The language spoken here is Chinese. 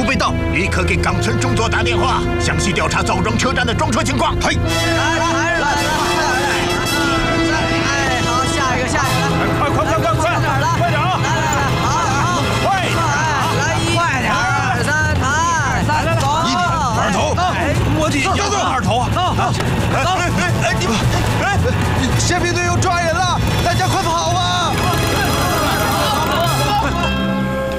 储备到，立刻给冈村中佐打电话，详细调查枣庄车站的装车情况。 嘿， 来！哎，好，下一个，快！哪儿了？ 快点啊！ 来，好， 快！ 来快点，2、3，走！ 一点，二头， 摸底， 走， 二头啊！ 走！哎，你们，宪兵队又抓人了，大家快跑啊！